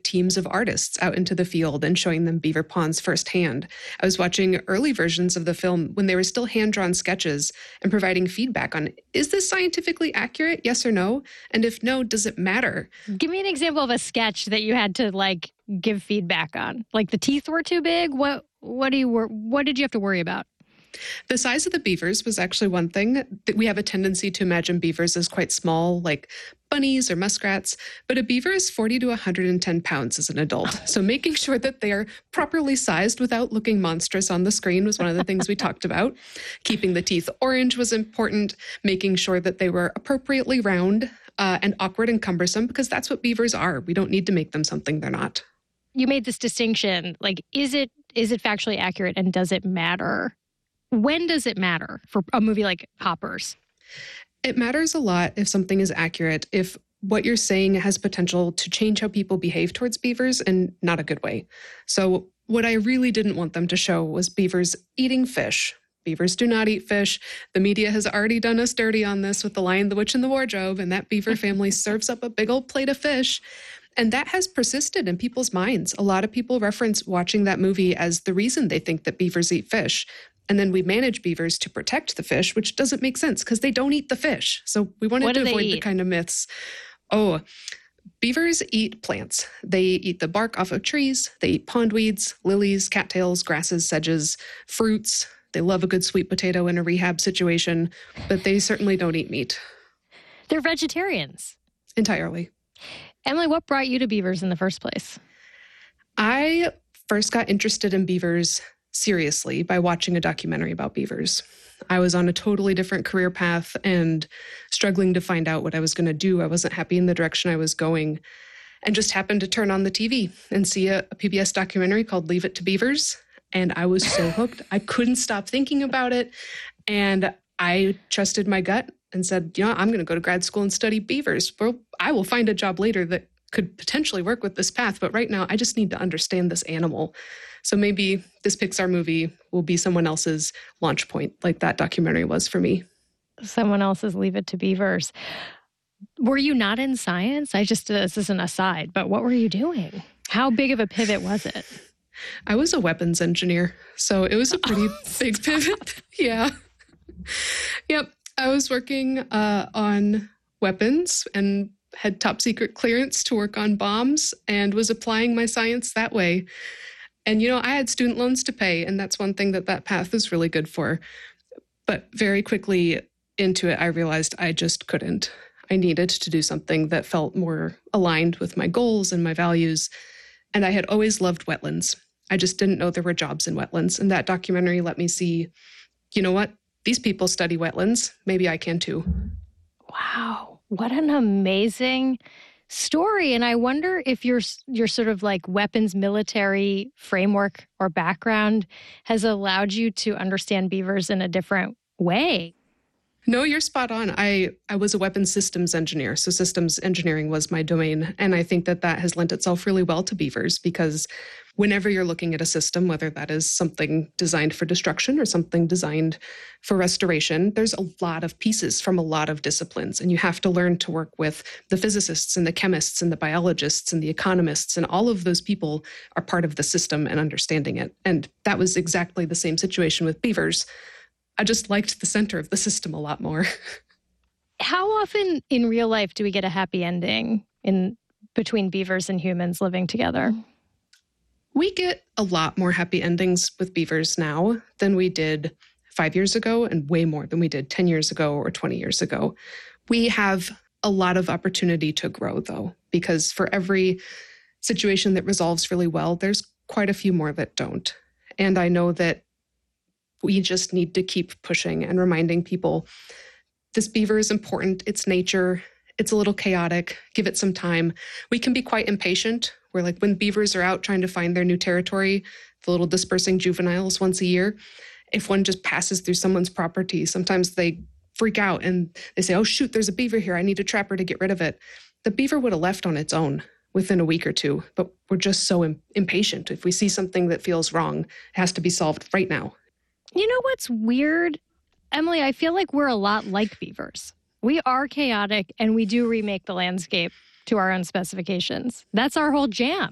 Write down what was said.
teams of artists out into the field and showing them beaver ponds firsthand. I was watching early versions of the film when they were still hand-drawn sketches and providing feedback on, is this scientifically accurate, yes or no? And if no, does it matter? Give me an example of a sketch that you had to give feedback on. Like the teeth were too big? What did you have to worry about? The size of the beavers was actually one thing. We have a tendency to imagine beavers as quite small, like bunnies or muskrats, but a beaver is 40 to 110 pounds as an adult. So making sure that they are properly sized without looking monstrous on the screen was one of the things we talked about. Keeping the teeth orange was important, making sure that they were appropriately round and awkward and cumbersome, because that's what beavers are. We don't need to make them something they're not. You made this distinction, is it factually accurate and does it matter? When does it matter for a movie like Hoppers? It matters a lot if something is accurate, if what you're saying has potential to change how people behave towards beavers in not a good way. So what I really didn't want them to show was beavers eating fish. Beavers do not eat fish. The media has already done us dirty on this with The Lion, the Witch, and the Wardrobe, and that beaver family serves up a big old plate of fish. And that has persisted in people's minds. A lot of people reference watching that movie as the reason they think that beavers eat fish. And then we manage beavers to protect the fish, which doesn't make sense because they don't eat the fish. So we wanted to avoid the kind of myths. Oh, beavers eat plants. They eat the bark off of trees. They eat pondweeds, lilies, cattails, grasses, sedges, fruits. They love a good sweet potato in a rehab situation, but they certainly don't eat meat. They're vegetarians. Entirely. Emily, what brought you to beavers in the first place? I first got interested in beavers seriously by watching a documentary about beavers. I was on a totally different career path and struggling to find out what I was going to do. I wasn't happy in the direction I was going and just happened to turn on the TV and see a PBS documentary called Leave It to Beavers. And I was so hooked. I couldn't stop thinking about it. And I trusted my gut and said, I'm going to go to grad school and study beavers. Well, I will find a job later that could potentially work with this path. But right now, I just need to understand this animal. So maybe this Pixar movie will be someone else's launch point, like that documentary was for me. Someone else's Leave It to Beavers. Were you not in science? This is an aside, but what were you doing? How big of a pivot was it? I was a weapons engineer, so it was a pretty big pivot. Yeah. Yep. I was working on weapons and had top secret clearance to work on bombs and was applying my science that way. And, I had student loans to pay, and that's one thing that path is really good for. But very quickly into it, I realized I just couldn't. I needed to do something that felt more aligned with my goals and my values. And I had always loved wetlands. I just didn't know there were jobs in wetlands. And that documentary let me see, what? These people study wetlands. Maybe I can too. Wow. What an amazing story. And I wonder if your sort of weapons military framework or background has allowed you to understand beavers in a different way. No, you're spot on. I was a weapons systems engineer, so systems engineering was my domain. And I think that has lent itself really well to beavers because whenever you're looking at a system, whether that is something designed for destruction or something designed for restoration, there's a lot of pieces from a lot of disciplines. And you have to learn to work with the physicists and the chemists and the biologists and the economists. And all of those people are part of the system and understanding it. And that was exactly the same situation with beavers. I just liked the center of the system a lot more. How often in real life do we get a happy ending in between beavers and humans living together? We get a lot more happy endings with beavers now than we did 5 years ago and way more than we did 10 years ago or 20 years ago. We have a lot of opportunity to grow, though, because for every situation that resolves really well, there's quite a few more that don't. And I know that we just need to keep pushing and reminding people this beaver is important. It's nature. It's a little chaotic. Give it some time. We can be quite impatient. We're like when beavers are out trying to find their new territory, the little dispersing juveniles once a year, if one just passes through someone's property, sometimes they freak out and they say, oh, shoot, there's a beaver here. I need a trapper to get rid of it. The beaver would have left on its own within a week or two, but we're just so impatient. If we see something that feels wrong, it has to be solved right now. You know what's weird, Emily? I feel like we're a lot like beavers. We are chaotic and we do remake the landscape to our own specifications. That's our whole jam.